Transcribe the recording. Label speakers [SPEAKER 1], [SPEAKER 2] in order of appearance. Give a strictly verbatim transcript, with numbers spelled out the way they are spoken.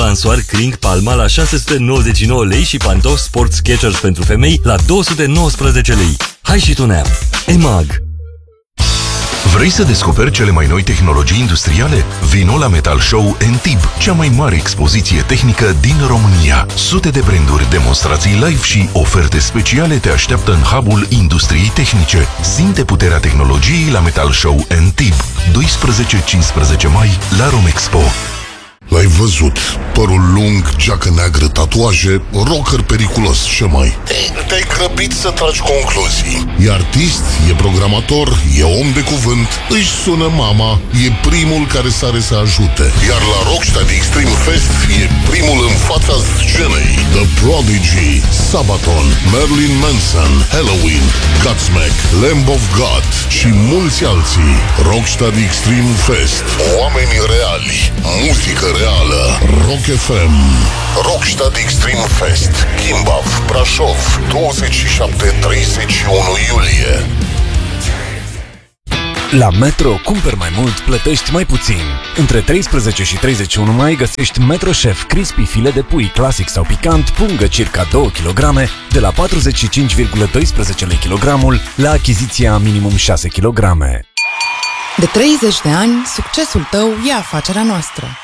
[SPEAKER 1] balansoar Kling Palma la șase sute nouăzeci și nouă lei și pantofi sport Skechers pentru femei la două sute nouăsprezece lei. Hai și tu, Nea! E M A G.
[SPEAKER 2] Vrei să descoperi cele mai noi tehnologii industriale? Vino la Metal Show N T I B, cea mai mare expoziție tehnică din România. Sute de branduri, demonstrații live și oferte speciale te așteaptă în hub-ul industriei tehnice. Simte puterea tehnologiei la Metal Show N T I B, doisprezece cincisprezece mai la Romexpo.
[SPEAKER 3] L-ai văzut, părul lung, geacă neagră, tatuaje, rocker periculos, ce mai? Te-ai grăbit să tragi concluzii. E artist, e programator, e om de cuvânt, își sună mama, e primul care sare să ajute. Iar la Rockstead Extreme Fest e primul în fața scenei. The Prodigy, Sabaton, Marilyn Manson, Halloween, Godsmack, Lamb of God și mulți alții. Rockstead Extreme Fest. Oameni reali, muzică reală. Rock F M. Rockstead Extreme Fest, Gimbav, Brașov, douăzeci și șapte treizeci și unu iulie.
[SPEAKER 4] La Metro cumperi mai mult, plătești mai puțin. Între treisprezece și treizeci și unu mai găsești Metro Chef Crispy file de pui clasic sau picant, pungă circa două kilograme, de la patruzeci și cinci virgulă doisprezece lei kilogramul, la achiziția minimum șase kilograme.
[SPEAKER 5] De treizeci de ani, succesul tău e afacerea noastră.